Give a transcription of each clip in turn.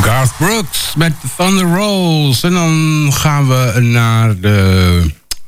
Garth Brooks met Thunder Rolls. En dan gaan we naar de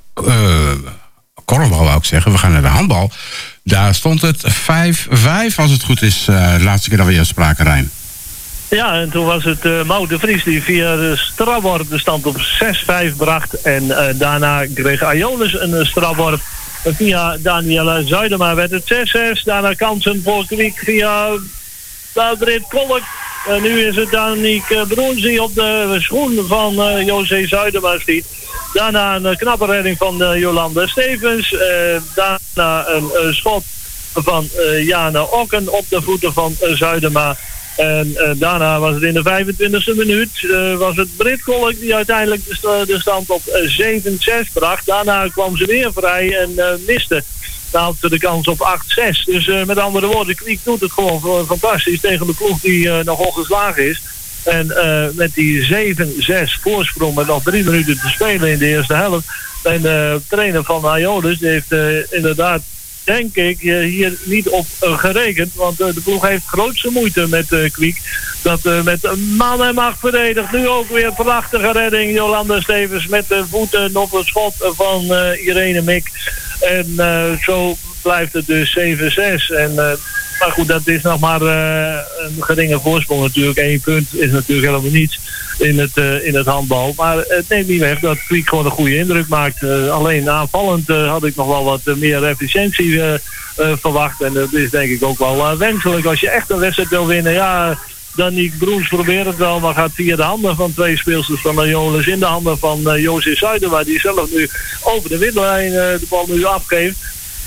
korfbal, wou ik zeggen. We gaan naar de handbal. Daar stond het 5-5, als het goed is. De laatste keer dat we hier spraken, Rijn. Ja, en toen was het Maud de Vries die via de strafworp de stand op 6-5 bracht. En daarna kreeg Aeolus een strafworp. Via Danielle Zuidema werd het 6-6. Daarna kansen voor Kwiek via Britt Kolk. Nu is het Danique Broens die op de schoen van José Zuidema schiet. Daarna een knappe redding van Jolanda Stevens. Daarna een schot van Jana Okken op de voeten van Zuidema. En daarna was het in de 25e minuut. Was het Britt Kolk die uiteindelijk de stand op 7-6 bracht. Daarna kwam ze weer vrij en miste. Dan had ze de kans op 8-6. Dus met andere woorden, Kwiek doet het gewoon fantastisch tegen de ploeg die nog ongeslagen is. En met die 7-6 voorsprong met nog 3 minuten te spelen in de eerste helft. En de trainer van Aeolus heeft inderdaad, denk ik, hier niet op gerekend. Want de ploeg heeft grootste moeite met Kwiek. Dat met man en macht verdedigt. Nu ook weer prachtige redding. Jolanda Stevens met de voeten op het schot van Irene Mik. En zo blijft het dus 7-6. En maar goed, dat is nog maar een geringe voorsprong natuurlijk. 1 punt is natuurlijk helemaal niets in het handbal. Maar het neemt niet weg dat Kwiek gewoon een goede indruk maakt. Alleen aanvallend had ik nog wel wat meer efficiëntie verwacht. En dat is denk ik ook wel wenselijk. Als je echt een wedstrijd wil winnen, ja, Danique Broens probeert het wel, maar gaat via de handen van 2 speelsters van Aeolus in de handen van José Zuidema, die zelf nu over de middenlijn de bal nu afgeeft.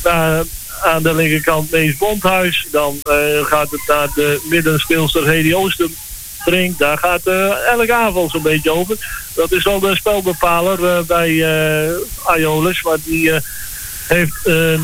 Aan de linkerkant Mees Bondhuis. Dan gaat het naar de middenspeelster Hedy Oosterbrink. Daar gaat elke aanval zo'n beetje over. Dat is wel de spelbepaler bij Aeolus. Maar die heeft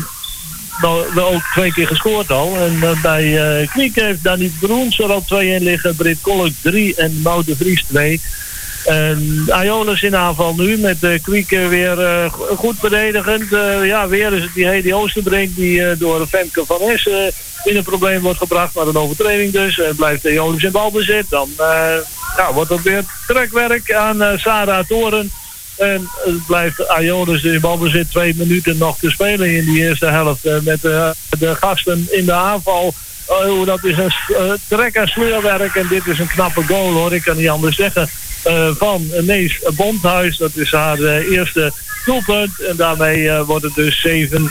wel ook 2 keer gescoord al. En bij Kwiek heeft Danique Broens er al 2 in liggen. Britt Kolk 3 en Maud de Vries 2. En Aeolus in aanval nu met Kwiek weer goed verdedigend. Ja, weer is het die Hedy Oosterbrink die door Femke van Es in een probleem wordt gebracht. Maar een overtreding dus. En blijft Aeolus in balbezit. Dan wordt het weer trekwerk aan Sarah Toren. En het blijft Aeolus in balbezit 2 minuten nog te spelen in die eerste helft. Met de gasten in de aanval. Dat is een trek- en sleurwerk. En dit is een knappe goal hoor. Ik kan niet anders zeggen. Van Mees Bondhuis. Dat is haar eerste doelpunt. En daarmee wordt het dus 7-7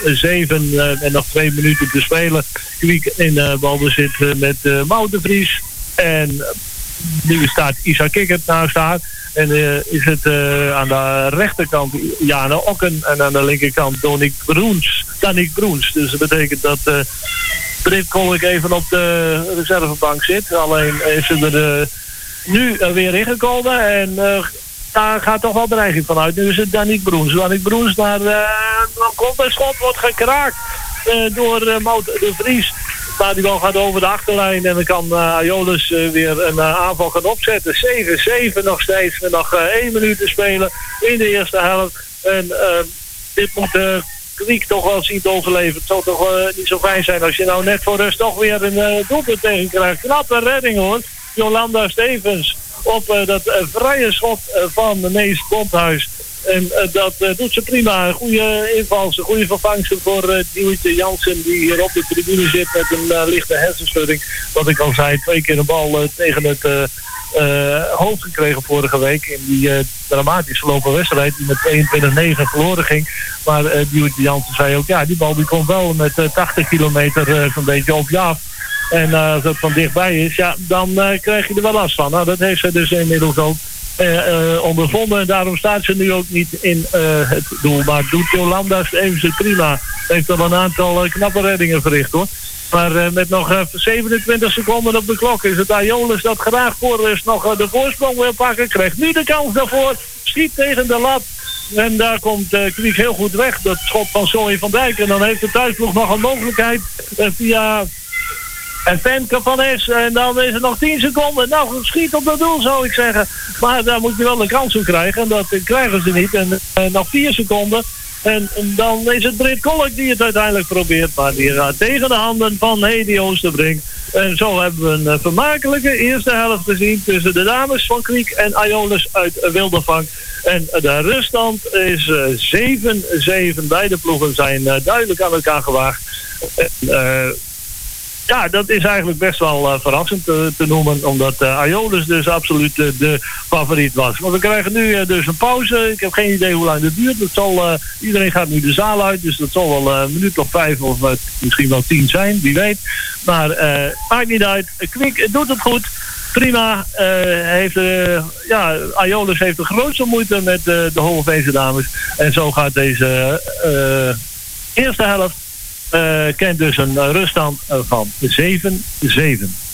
en nog 2 minuten te spelen. Kwiek in balbezit met Maud de Vries. En nu staat Isa Kikkert naast haar. En is het aan de rechterkant Jana Okken en aan de linkerkant Danique Broens. Dus dat betekent dat Britt Kolk even op de reservebank zit. Alleen is ze er nu weer ingekomen en daar gaat toch wel dreiging van uit. Nu is het Danique Broens. Danique Broens naar komt een schot, wordt gekraakt door Maud de Vries. Maar die bal gaat over de achterlijn en dan kan Aeolus weer een aanval gaan opzetten. 7-7 nog steeds met nog 1 minuut te spelen in de eerste helft. En dit moet Kwiek toch wel zien te overleven. Het zal toch niet zo fijn zijn als je nou net voor rust toch weer een doelpunt tegen krijgt. Knappe redding hoor. Jolanda Stevens op dat vrije schot van de Mees Bondhuis. En dat doet ze prima. Een goede invalse, goede vervangster voor Nieuwtje Jansen die hier op de tribune zit met een lichte hersenschudding. Wat ik al zei, 2 keer een bal tegen het hoofd gekregen vorige week in die dramatisch verlopen wedstrijd die met 22-9 verloren ging. Maar Nieuwtje Jansen zei ook, ja, die bal die komt wel met 80 kilometer zo'n beetje op je af. En als het van dichtbij is, ja, dan krijg je er wel last van. Nou, dat heeft ze dus inmiddels ook ondervonden. En daarom staat ze nu ook niet in het doel. Maar doet Jolanda Stevens prima. Heeft al een aantal knappe reddingen verricht hoor. Maar met nog 27 seconden op de klok is het Aeolus dat graag voor rust nog de voorsprong wil pakken. Krijgt nu de kans daarvoor. Schiet tegen de lat. En daar komt Kwiek heel goed weg. Dat schot van Zoe van Dijk. En dan heeft de thuisploeg nog een mogelijkheid via Femke van Es. En dan is het nog 10 seconden. Nou, schiet op dat doel zou ik zeggen. Maar daar moet je wel de kans op krijgen. En dat krijgen ze niet. En nog 4 seconden. En dan is het Britt Kolk die het uiteindelijk probeert. Maar die gaat tegen de handen van Hedy Oosterbrink. En zo hebben we een vermakelijke eerste helft gezien tussen de dames van Kriek en Aeolus uit Wildervank. En de ruststand is 7-7. Beide ploegen zijn duidelijk aan elkaar gewaagd. Ja, dat is eigenlijk best wel verrassend te noemen, omdat Aeolus dus absoluut de favoriet was. Maar we krijgen nu dus een pauze. Ik heb geen idee hoe lang dat duurt. Iedereen gaat nu de zaal uit, dus dat zal wel een minuut of 5 of misschien wel 10 zijn, wie weet. Maar maakt niet uit. Kwik doet het goed. Prima. Aeolus heeft de grootste moeite met de Holveense dames. En zo gaat deze eerste helft. Kent dus een ruststand van 7-7.